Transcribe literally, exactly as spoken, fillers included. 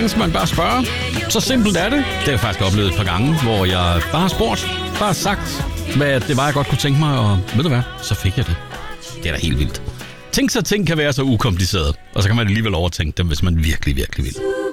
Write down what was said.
gange skal man bare spørge. Så simpelt er det. Det har jeg faktisk oplevet et par gange, hvor jeg bare har spurgt, bare sagt, hvad det var, jeg godt kunne tænke mig, og ved du hvad, så fik jeg det. Det er da helt vildt. Tænk så, ting kan være så ukompliceret, og så kan man alligevel overtænke dem, hvis man virkelig, virkelig vil.